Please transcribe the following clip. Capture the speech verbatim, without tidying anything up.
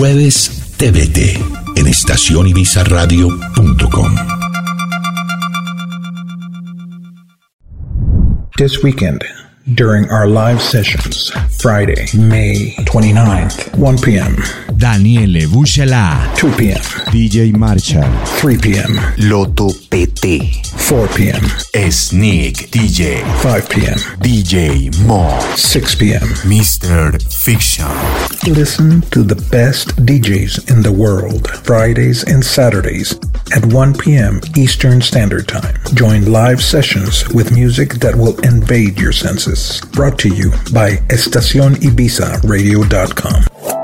jueves T V T en estación ibiza radio punto com. This weekend, during our live sessions, Friday, May twenty-ninth, one p.m. Daniele Buscella, two p.m. D J Marshall, three p.m. Loto P T, four p.m. Sneak D J, five p.m. D J Mo, six p.m. Mister Fiction. Listen to the best D Js in the world, Fridays and Saturdays at one p.m. Eastern Standard Time. Join live sessions with music that will invade your senses. Brought to you by estacion ibiza radio dot com.